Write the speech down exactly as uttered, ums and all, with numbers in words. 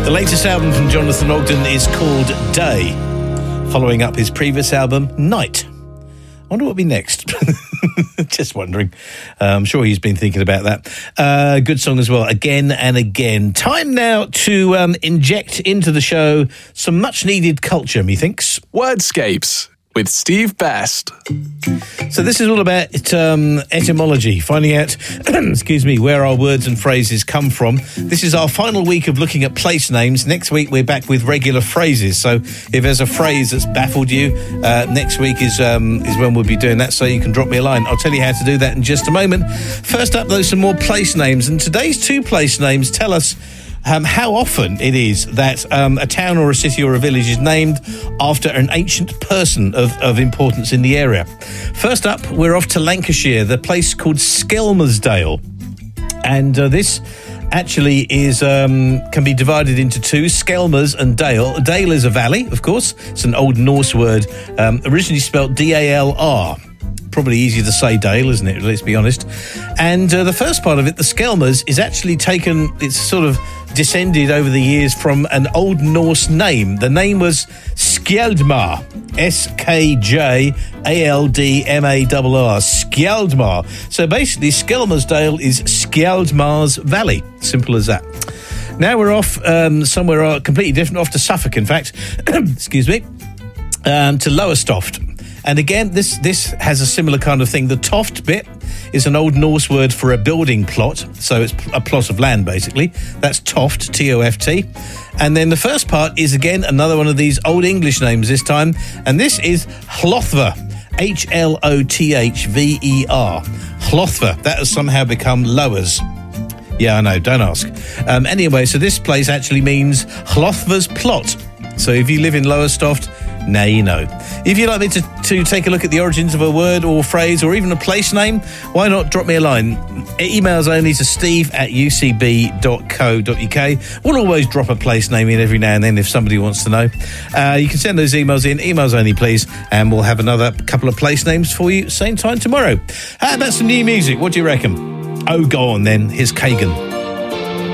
The latest album from Jonathan Ogden is called Day, following up his previous album, Night. I wonder what will be next. Just wondering. Uh, I'm sure he's been thinking about that. Uh, good song as well, again and again. Time now to um, inject into the show some much-needed culture, methinks. Wordscapes with Steve Best. So this is all about um, etymology, finding out, excuse me, where our words and phrases come from. This is our final week of looking at place names. Next week we're back with regular phrases. So if there's a phrase that's baffled you, uh, next week is um, is when we'll be doing that. So you can drop me a line. I'll tell you how to do that in just a moment. First up, though, some more place names. And today's two place names tell us Um, how often it is that um, a town or a city or a village is named after an ancient person of, of importance in the area. First up, we're off to Lancashire, the place called Skelmersdale. And uh, this actually is um, can be divided into two, Skelmers and Dale. Dale is a valley, of course. It's an Old Norse word, um, originally spelt D A L R. Probably easier to say Dale, isn't it? Let's be honest. And uh, the first part of it, the Skelmers, is actually taken, it's sort of descended over the years from an Old Norse name. The name was Skjaldmar, S K J A L D M A R R, Skjaldmar. So basically, Skelmersdale is Skjaldmar's Valley. Simple as that. Now we're off um, somewhere completely different, off to Suffolk, in fact. Excuse me. Um, to Lowestoft. And again, this this has a similar kind of thing. The toft bit is an Old Norse word for a building plot. So it's a plot of land, basically. That's toft, T O F T. And then the first part is, again, another one of these Old English names this time. And this is Hlothver, H L O T H V E R. Hlothver. That has somehow become Lowers. Yeah, I know, don't ask. Um, anyway, so this place actually means Hlothver's plot. So if you live in Lowestoft, now you know. If you'd like me to, to take a look at the origins of a word or phrase or even a place name, why not drop me a line? Emails only to steve at u c b dot co dot u k. We'll always drop a place name in every now and then if somebody wants to know. Uh, you can send those emails in, emails only please, and we'll have another couple of place names for you same time tomorrow. How about some new music? What do you reckon? Oh, go on then. Here's Kagan.